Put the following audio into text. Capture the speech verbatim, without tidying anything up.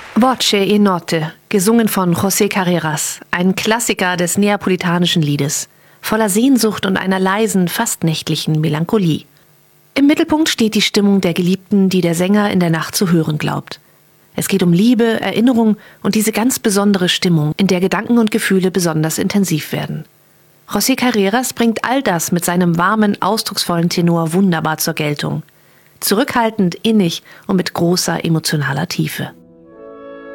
Voce e Notte, gesungen von José Carreras, ein Klassiker des neapolitanischen Liedes, voller Sehnsucht und einer leisen, fast nächtlichen Melancholie. Im Mittelpunkt steht die Stimmung der Geliebten, die der Sänger in der Nacht zu hören glaubt. Es geht um Liebe, Erinnerung und diese ganz besondere Stimmung, in der Gedanken und Gefühle besonders intensiv werden. José Carreras bringt all das mit seinem warmen, ausdrucksvollen Tenor wunderbar zur Geltung. Zurückhaltend, innig und mit großer emotionaler Tiefe.